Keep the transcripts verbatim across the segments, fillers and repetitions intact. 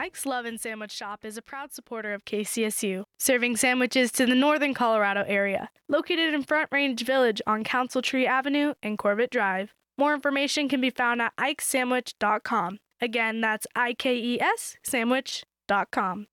Ike's Love and Sandwich Shop is a proud supporter of K C S U, serving sandwiches to the northern Colorado area. Located in Front Range Village on Council Tree Avenue and Corbett Drive. More information can be found at ikes sandwich dot com. Again, that's I K E S sandwich dot com.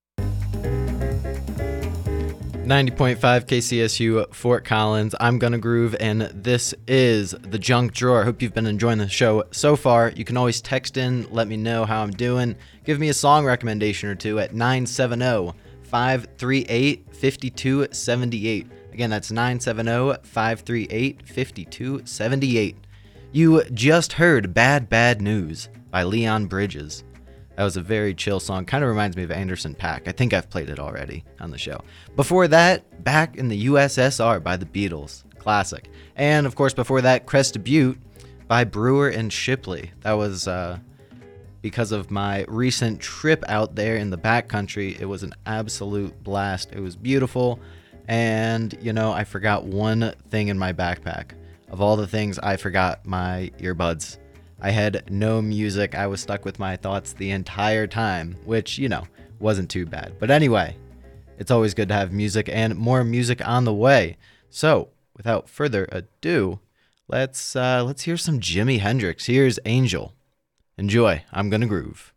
ninety point five K C S U Fort Collins. I'm Gonna Groove, and this is The Junk Drawer. Hope you've been enjoying the show so far. You can always text in, let me know how I'm doing. Give me a song recommendation or two at nine seven zero, five three eight, five two seven eight. Again, that's nine seven zero, five three eight, five two seven eight. You just heard Bad Bad News by Leon Bridges. That was a very chill song. Kind of reminds me of Anderson .Paak. I think I've played it already on the show. Before that, Back in the U S S R by the Beatles. Classic. And, of course, before that, Crest Butte by Brewer and Shipley. That was uh, because of my recent trip out there in the backcountry. It was an absolute blast. It was beautiful. And, you know, I forgot one thing in my backpack. Of all the things, I forgot my earbuds. I had no music. I was stuck with my thoughts the entire time, which, you know, wasn't too bad. But anyway, it's always good to have music and more music on the way. So, without further ado, let's uh, let's hear some Jimi Hendrix. Here's Angel. Enjoy. I'm Gonna Groove.